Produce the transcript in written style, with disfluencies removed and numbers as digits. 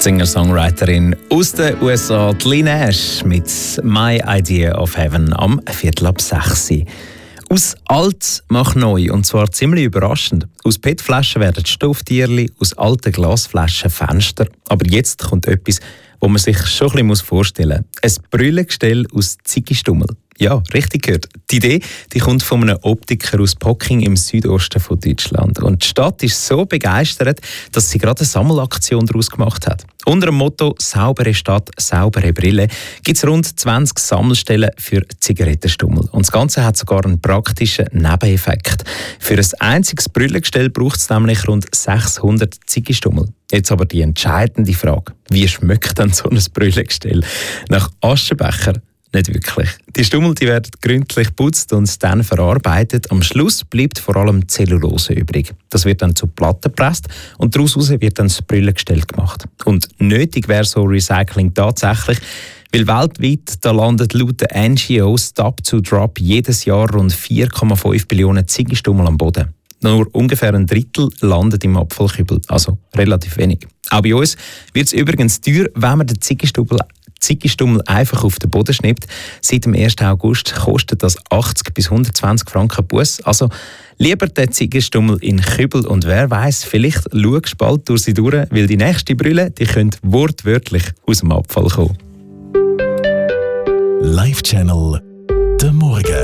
Singer-Songwriterin aus den USA, Lynn Ash, mit «My Idea of Heaven» am 5:45. Aus alt macht neu, und zwar ziemlich überraschend. Aus PET-Flaschen werden Stofftierchen, aus alten Glasflaschen Fenster. Aber jetzt kommt etwas, wo man sich schon ein bisschen vorstellen muss. Ein Brillengestell aus Ziegistummel. Ja, richtig gehört. Die Idee kommt von einem Optiker aus Pocking im Südosten von Deutschland. Und die Stadt ist so begeistert, dass sie gerade eine Sammelaktion daraus gemacht hat. Unter dem Motto «Saubere Stadt, saubere Brille» gibt es rund 20 Sammelstellen für Zigarettenstummel. Und das Ganze hat sogar einen praktischen Nebeneffekt. Für ein einziges Brillengestell braucht es nämlich rund 600 Ziegistummel. Jetzt aber die entscheidende Frage: Wie schmeckt denn so ein Brillengestell? Nach Aschenbecher? Nicht wirklich. Die Stummel werden gründlich geputzt und dann verarbeitet. Am Schluss bleibt vor allem Zellulose übrig. Das wird dann zu Platten gepresst und daraus wird dann das Brillengestell gemacht. Und nötig wäre so Recycling tatsächlich, weil weltweit da landet laut der NGO Stop to Drop jedes Jahr rund 4,5 Billionen Ziegenstummel am Boden. Nur ungefähr ein Drittel landet im Abfallkübel, also relativ wenig. Auch bei uns wird es übrigens teuer, wenn man den Ziegenstummel einfach auf den Boden schnippt. Seit dem 1. August kostet das 80 bis 120 Franken Buß. Also lieber den Ziegenstummel in Kübel, und wer weiß, vielleicht schaust du bald durch sie durch, weil die nächste Brille, die könnte wortwörtlich aus dem Abfall kommen. Live Channel, der Morgen.